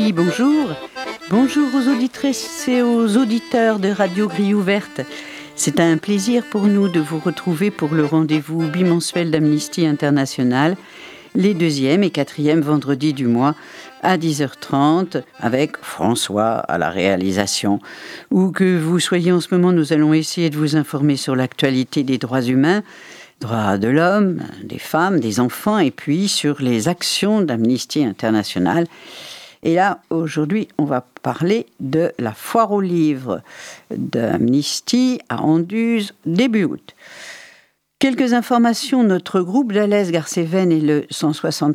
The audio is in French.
Oui, bonjour. Bonjour aux auditrices et aux auditeurs de Radio Grille Ouverte. C'est un plaisir pour nous de vous retrouver pour le rendez-vous bimensuel d'Amnesty International, les 2e et 4e vendredis du mois à 10h30 avec François à la réalisation. Où que vous soyez en ce moment, nous allons essayer de vous informer sur l'actualité des droits humains, droits de l'homme, des femmes, des enfants et puis sur les actions d'Amnesty International. Et là, aujourd'hui, on va parler de la foire aux livres d'Amnesty à Anduze, début août. Quelques informations, notre groupe d'Alès Garcéven est le